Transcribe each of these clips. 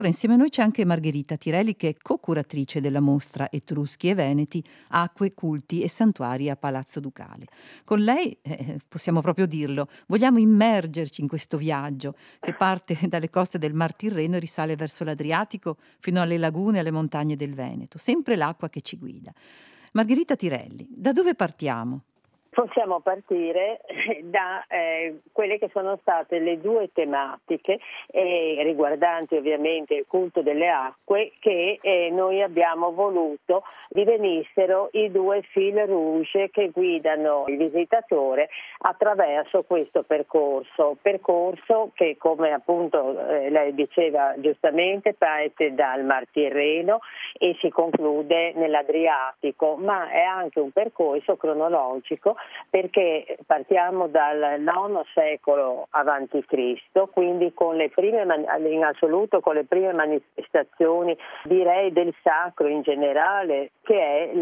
Insieme a noi c'è anche Margherita Tirelli, che è co-curatrice della mostra Etruschi e Veneti, acque, culti e santuari a Palazzo Ducale. Con lei, possiamo proprio dirlo, vogliamo immergerci in questo viaggio che parte dalle coste del Mar Tirreno e risale verso l'Adriatico fino alle lagune e alle montagne del Veneto, sempre l'acqua che ci guida. Margherita Tirelli, da dove partiamo? Possiamo partire da quelle che sono state le due tematiche riguardanti ovviamente il culto delle acque che noi abbiamo voluto divenissero i due fil rouge che guidano il visitatore attraverso questo percorso che, come appunto lei diceva giustamente, parte dal Mar Tirreno e si conclude nell'Adriatico, ma è anche un percorso cronologico perché partiamo dal IX secolo avanti Cristo, quindi con le prime in assoluto con le prime manifestazioni, direi, del sacro in generale, che è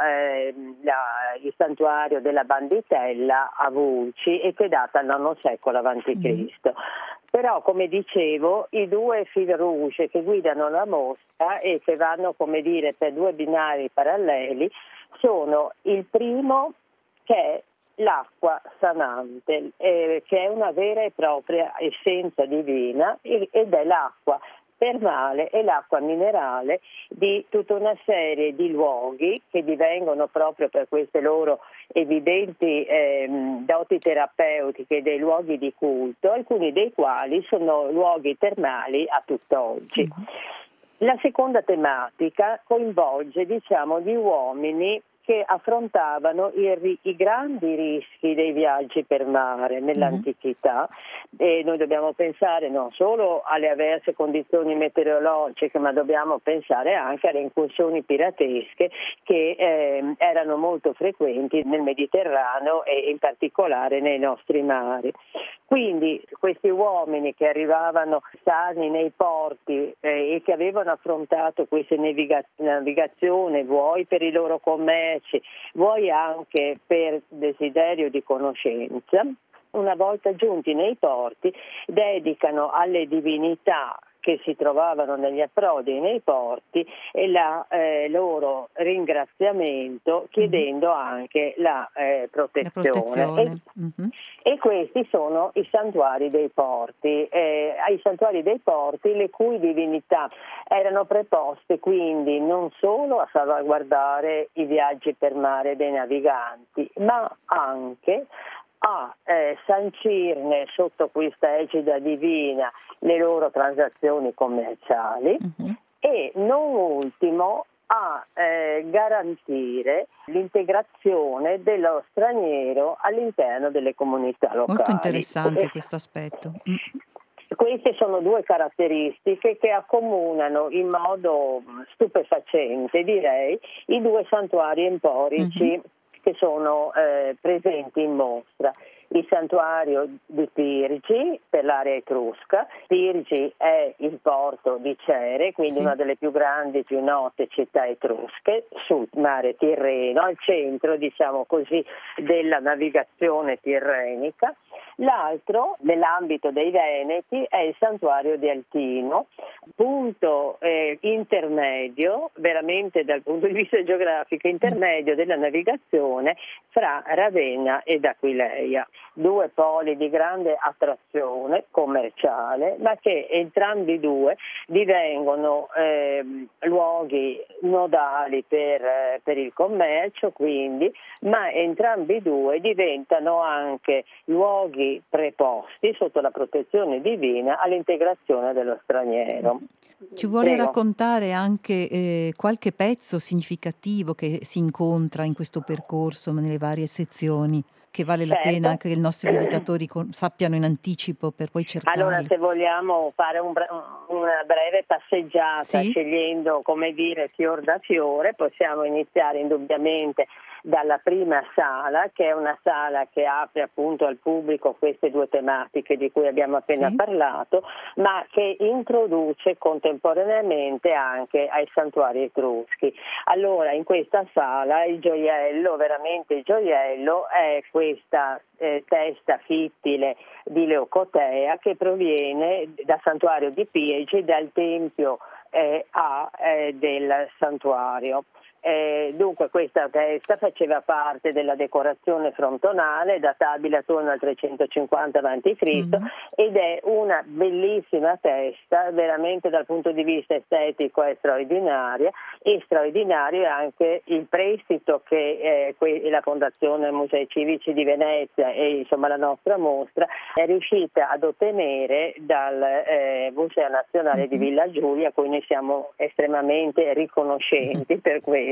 il santuario della Banditella a Vulci e che data al IX secolo avanti Cristo. Però, come dicevo, i due fil rouge che guidano la mostra e che vanno, come dire, per due binari paralleli sono il primo, che è l'acqua sanante, che è una vera e propria essenza divina ed è l'acqua termale e l'acqua minerale di tutta una serie di luoghi che divengono, proprio per queste loro evidenti doti terapeutiche, dei luoghi di culto, alcuni dei quali sono luoghi termali a tutt'oggi. La seconda tematica coinvolge, gli uomini che affrontavano i grandi rischi dei viaggi per mare nell'antichità, e noi dobbiamo pensare non solo alle avverse condizioni meteorologiche, ma dobbiamo pensare anche alle incursioni piratesche che erano molto frequenti nel Mediterraneo e in particolare nei nostri mari. Quindi questi uomini che arrivavano sani nei porti e che avevano affrontato queste navigazioni, vuoi per i loro commerci, vuoi anche per desiderio di conoscenza, una volta giunti nei porti dedicano alle divinità che si trovavano negli approdi e nei porti e loro ringraziamento, chiedendo anche la protezione. E questi sono i santuari dei porti. Ai santuari dei porti, le cui divinità erano preposte quindi non solo a salvaguardare i viaggi per mare dei naviganti, ma anche a sancirne sotto questa egida divina le loro transazioni commerciali e non ultimo a garantire l'integrazione dello straniero all'interno delle comunità locali. Molto interessante questo aspetto. Queste sono due caratteristiche che accomunano in modo stupefacente, direi, i due santuari emporici che sono presenti in mostra. Il santuario di Pirgi per l'area etrusca. Pirgi è il porto di Cere, quindi una delle più grandi e più note città etrusche sul mare Tirreno, al centro, diciamo così, della navigazione tirrenica. L'altro, nell'ambito dei Veneti, è il santuario di Altino, punto intermedio, veramente dal punto di vista geografico, intermedio della navigazione fra Ravenna ed Aquileia. Due poli di grande attrazione commerciale, ma che entrambi due divengono luoghi nodali per il commercio, quindi, ma entrambi due diventano anche luoghi preposti sotto la protezione divina all'integrazione dello straniero. Ci vuole raccontare anche qualche pezzo significativo che si incontra in questo percorso nelle varie sezioni, che vale la pena che i nostri visitatori sappiano in anticipo per poi cercarli? Allora, se vogliamo fare una breve passeggiata, scegliendo, come dire, fior da fiore, possiamo iniziare indubbiamente dalla prima sala, che è una sala che apre appunto al pubblico queste due tematiche di cui abbiamo appena parlato, ma che introduce contemporaneamente anche ai santuari etruschi. Allora, in questa sala il gioiello, veramente il gioiello, è questa testa fittile di Leucotea che proviene dal santuario di Piegi, dal tempio del santuario. Dunque questa testa faceva parte della decorazione frontonale databile attorno al 350 a.C. Ed è una bellissima testa, veramente dal punto di vista estetico è straordinaria, e straordinario è anche il prestito che la Fondazione Musei Civici di Venezia e insomma la nostra mostra è riuscita ad ottenere dal Museo Nazionale di Villa Giulia, a cui noi siamo estremamente riconoscenti per questo,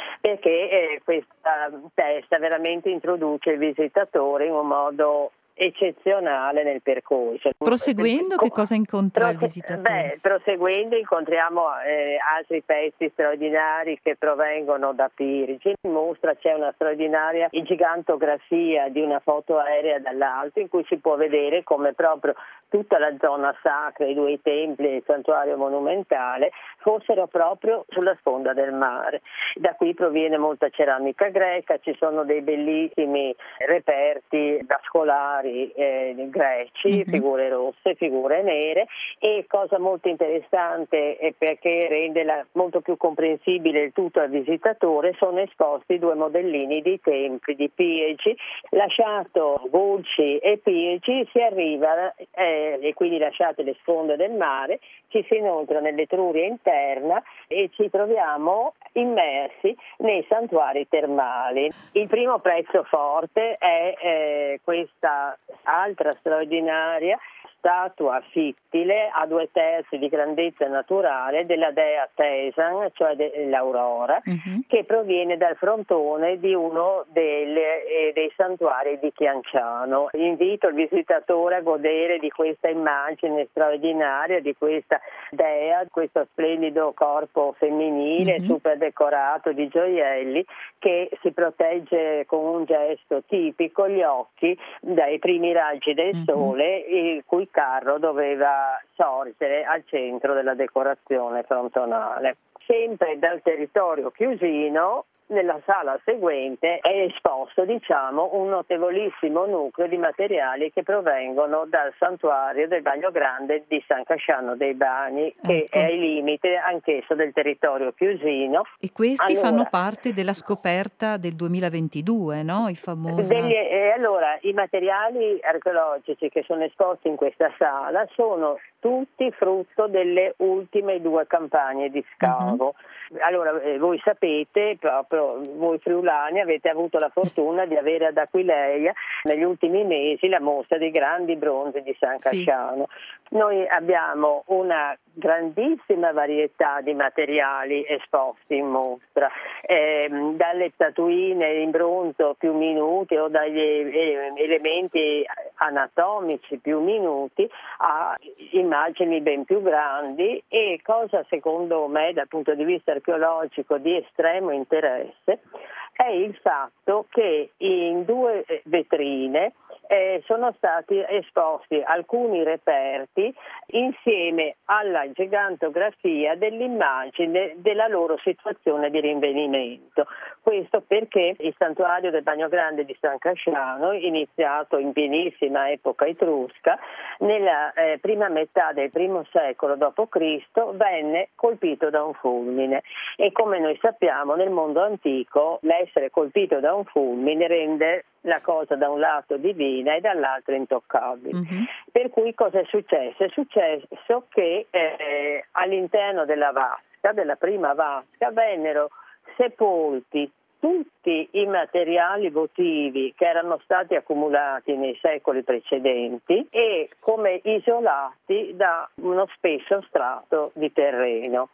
perché questa testa veramente introduce il visitatore in un modo eccezionale nel percorso. Proseguendo, che cosa incontra il visitatore? Proseguendo incontriamo altri pezzi straordinari che provengono da Pirgi. In mostra c'è una straordinaria gigantografia di una foto aerea dall'alto in cui si può vedere come proprio tutta la zona sacra, i due templi e il santuario monumentale fossero proprio sulla sponda del mare. Da qui proviene molta ceramica greca, ci sono dei bellissimi reperti vascolari greci, figure rosse, figure nere, e cosa molto interessante perché rende molto più comprensibile il tutto al visitatore, sono esposti due modellini di templi di Piegi. Lasciato Gulci e Piegi si arriva e quindi lasciate le sponde del mare, ci si inoltra nell'Etruria interna e ci troviamo immersi nei santuari termali. Il primo pezzo forte è questa altra straordinaria statua fittile a 2/3 di grandezza naturale della dea Tesan, cioè dell'Aurora, che proviene dal frontone di uno dei santuari di Chianciano. Invito il visitatore a godere di questa immagine straordinaria di questa dea, questo splendido corpo femminile super decorato di gioielli, che si protegge con un gesto tipico gli occhi dai primi raggi del sole, il cui carro doveva sorgere al centro della decorazione frontonale. Sempre dal territorio chiusino, nella sala seguente è esposto, un notevolissimo nucleo di materiali che provengono dal santuario del Bagno Grande di San Casciano dei Bagni, che è il limite anch'esso del territorio chiusino. E questi fanno parte della scoperta del 2022, no? I materiali archeologici che sono esposti in questa sala sono tutti frutto delle ultime 2 campagne di scavo. Allora, voi sapete, proprio voi friulani avete avuto la fortuna di avere ad Aquileia negli ultimi mesi la mostra dei grandi bronzi di San Casciano. Noi abbiamo una grandissima varietà di materiali esposti in mostra, dalle statuine in bronzo più minuti o dagli elementi anatomici più minuti a immagini ben più grandi, e cosa secondo me dal punto di vista archeologico di estremo interesse è il fatto che in 2 vetrine sono stati esposti alcuni reperti insieme alla gigantografia dell'immagine della loro situazione di rinvenimento. Questo perché il santuario del Bagno Grande di San Casciano, iniziato in pienissima epoca etrusca, nella prima metà del I secolo d.C. venne colpito da un fulmine, e come noi sappiamo nel mondo antico l'essere colpito da un fulmine rende la cosa da un lato divina e dall'altro intoccabile. Per cui cosa è successo? È successo che all'interno della vasca, della prima vasca, vennero sepolti tutti i materiali votivi che erano stati accumulati nei secoli precedenti e come isolati da uno spesso strato di terreno.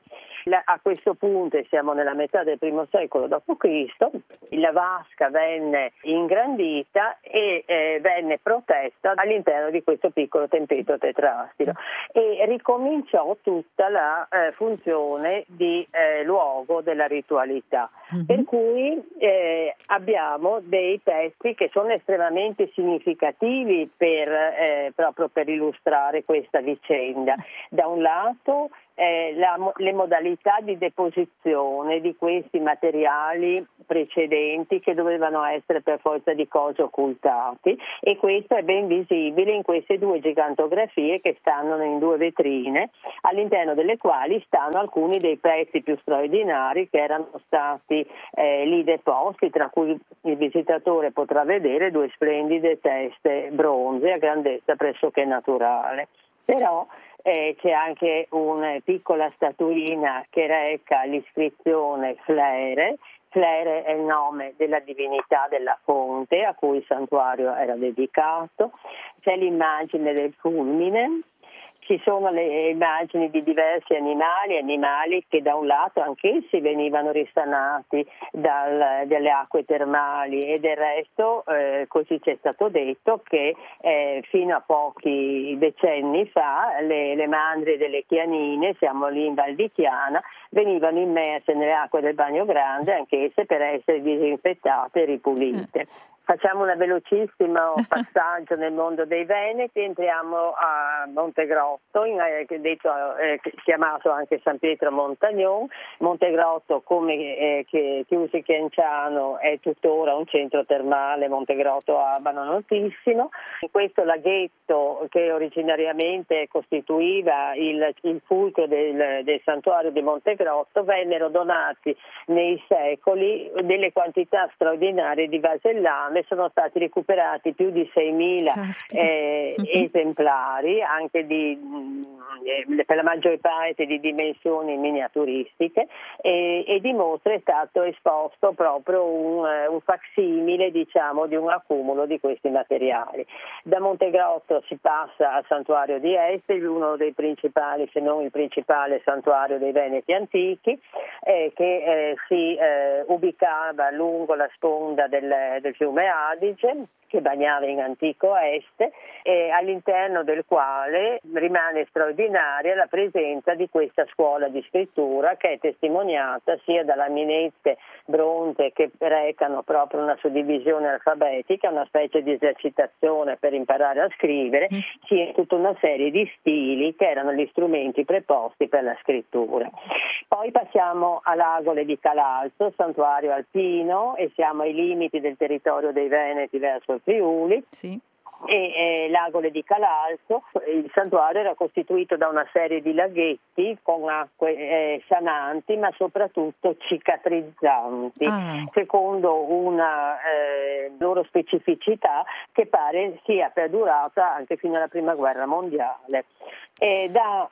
A questo punto, e siamo nella metà del I secolo d.C., la vasca venne ingrandita e venne protetta all'interno di questo piccolo tempetto tetrastilo e ricominciò tutta la funzione di luogo della ritualità. Per cui abbiamo dei testi che sono estremamente significativi proprio per illustrare questa vicenda. Da un lato le modalità di deposizione di questi materiali precedenti che dovevano essere per forza di cose occultati, e questo è ben visibile in queste due gigantografie che stanno in due vetrine, all'interno delle quali stanno alcuni dei pezzi più straordinari che erano stati lì deposti, tra cui il visitatore potrà vedere due splendide teste bronze a grandezza pressoché naturale. Però c'è anche una piccola statuina che reca l'iscrizione Flere. Flere è il nome della divinità della fonte a cui il santuario era dedicato. C'è l'immagine del fulmine. Ci sono le immagini di diversi animali che da un lato anch'essi venivano risanati dalle acque termali, e del resto così ci è stato detto che fino a pochi decenni fa le mandrie delle Chianine, siamo lì in Val di Chiana, venivano immerse nelle acque del Bagno Grande anch'esse per essere disinfettate e ripulite. Facciamo un velocissimo passaggio nel mondo dei Veneti, entriamo a Montegrotto, chiamato anche San Pietro Montagnon. Montegrotto, come Chiusi Chianciano, è tuttora un centro termale, Montegrotto Abano notissimo. In questo laghetto, che originariamente costituiva il fulcro del santuario di Montegrotto, vennero donati nei secoli delle quantità straordinarie di vasellame. Sono stati recuperati più di 6.000 esemplari, anche per la maggior parte di dimensioni miniaturistiche, e dimostra è stato esposto proprio un facsimile, diciamo, di un accumulo di questi materiali. Da Montegrotto si passa al santuario di Este, uno dei principali, se non il principale santuario dei Veneti antichi, che si ubicava lungo la sponda del fiume Adige, che bagnava in antico Este, e all'interno del quale rimane straordinaria la presenza di questa scuola di scrittura, che è testimoniata sia dalle minette bronze che recano proprio una suddivisione alfabetica, una specie di esercitazione per imparare a scrivere, sia tutta una serie di stili che erano gli strumenti preposti per la scrittura. Poi passiamo all'Agole di Calalzo, santuario alpino, e siamo ai limiti del territorio dei Veneti verso il Friuli. Sì. E l'Agole di Calalzo, il santuario era costituito da una serie di laghetti con acque sananti, ma soprattutto cicatrizzanti, secondo una loro specificità che pare sia perdurata anche fino alla Prima Guerra Mondiale. E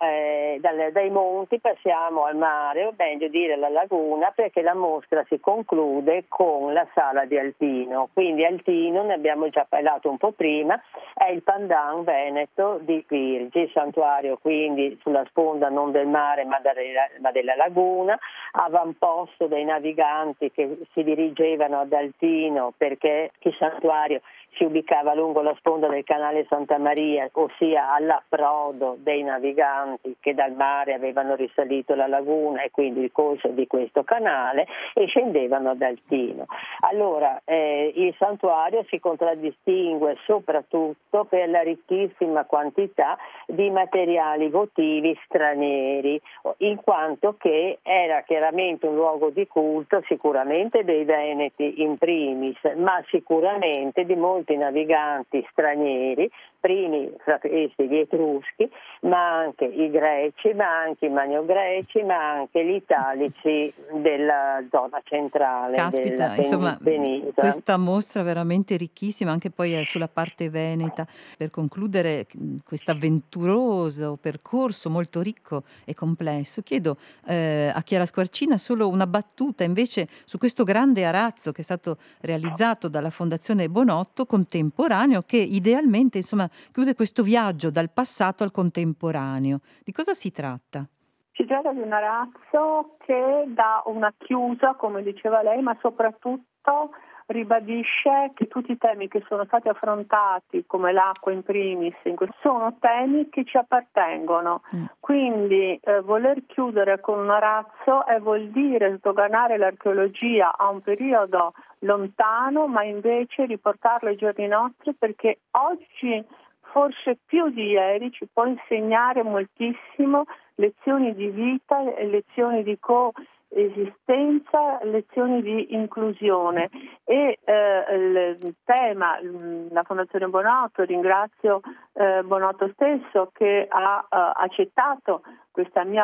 dai monti passiamo al mare, o meglio dire alla laguna, perché la mostra si conclude con la sala di Altino. Quindi Altino, ne abbiamo già parlato un po' prima, è il pandan veneto di Quirgi, santuario quindi sulla sponda non del mare ma della laguna, avamposto dei naviganti che si dirigevano ad Altino, perché il santuario si ubicava lungo la sponda del canale Santa Maria, ossia all'approdo dei naviganti che dal mare avevano risalito la laguna e quindi il corso di questo canale, e scendevano ad Altino. Allora il santuario si contraddistingue soprattutto per la ricchissima quantità di materiali votivi stranieri, in quanto che era chiaramente un luogo di culto sicuramente dei Veneti in primis, ma sicuramente di molti naviganti stranieri, primi fra questi gli Etruschi, ma anche i Greci, ma anche i Magnogreci, ma anche gli Italici della zona centrale. Caspita, della insomma, penisola. questa mostra veramente ricchissima, anche poi è sulla parte veneta. Per concludere questo avventuroso percorso molto ricco e complesso, chiedo a Chiara Squarcina solo una battuta invece su questo grande arazzo che è stato realizzato dalla Fondazione Bonotto, contemporaneo, che idealmente, insomma, chiude questo viaggio dal passato al contemporaneo. Di cosa si tratta? Si tratta di un arazzo che dà una chiusa, come diceva lei, ma soprattutto ribadisce che tutti i temi che sono stati affrontati, come l'acqua in primis, sono temi che ci appartengono. Quindi voler chiudere con un arazzo vuol dire sdoganare l'archeologia a un periodo lontano, ma invece riportarlo ai giorni nostri, perché oggi forse più di ieri ci può insegnare moltissimo lezioni di vita, lezioni di coesistenza, lezioni di inclusione. E il tema, la Fondazione Bonotto, ringrazio Bonotto stesso che ha accettato questa mia